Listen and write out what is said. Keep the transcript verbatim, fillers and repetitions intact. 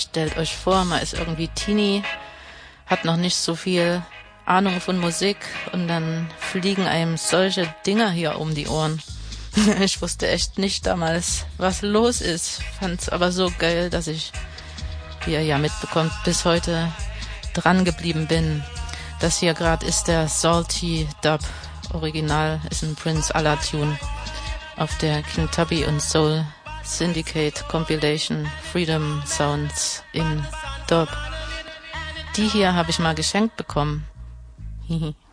stellt euch vor, man ist irgendwie Teenie, hat noch nicht so viel Ahnung von Musik und dann fliegen einem solche Dinger hier um die Ohren. Ich wusste echt nicht damals, was los ist, fand's aber so geil, dass ich, wie ihr ja mitbekommt, bis heute dran geblieben bin. Das hier gerade ist der Salty Dub. Original ist ein Prince Allah Tune auf der Kintucky und Soul Syndicate Compilation Freedom Sounds in Dub. Die hier habe ich mal geschenkt bekommen. Hihi.